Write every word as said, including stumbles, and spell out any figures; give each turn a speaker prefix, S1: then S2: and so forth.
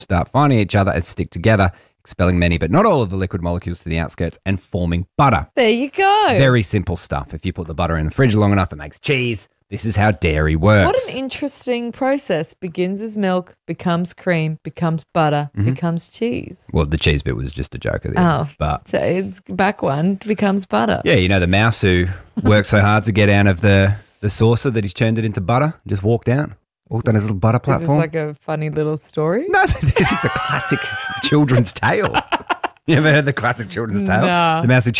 S1: start finding each other and stick together, expelling many but not all of the liquid molecules to the outskirts and forming butter.
S2: There you go.
S1: Very simple stuff. If you put the butter in the fridge long enough, it makes cheese. This is how dairy works.
S2: What an interesting process. Begins as milk, becomes cream, becomes butter,
S1: Mm-hmm.
S2: becomes cheese.
S1: Well, the cheese bit was just a joke at the
S2: Oh,
S1: end. But
S2: so it's back one becomes butter.
S1: yeah, you know the mouse who worked so hard to get out of the, the saucer that he's turned it into butter, just walked out. Walked on his little butter
S2: Is this
S1: platform.
S2: like a funny little story?
S1: No, it's a classic children's tale. You ever heard the classic children's tale?
S2: No.
S1: The mouse who